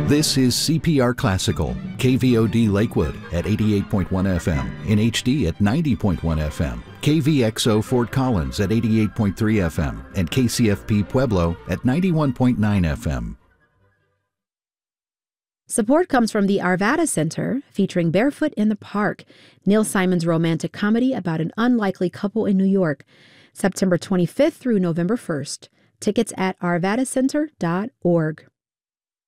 This is CPR Classical, KVOD Lakewood at 88.1 FM, in HD at 90.1 FM, KVXO Fort Collins at 88.3 FM, and KCFP Pueblo at 91.9 FM. Support comes from the Arvada Center, featuring Barefoot in the Park, Neil Simon's romantic comedy about an unlikely couple in New York, September 25th through November 1st. Tickets at arvadacenter.org.